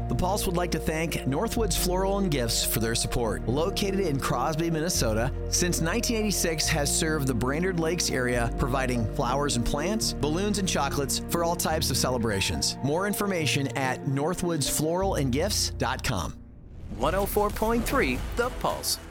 The Pulse would like to thank Northwoods Floral and Gifts for their support. Located in Crosby, Minnesota, since 1986 has served the Brainerd Lakes area, providing flowers and plants, balloons and chocolates for all types of celebrations. More information at northwoodsfloralandgifts.com. 104.3 The Pulse.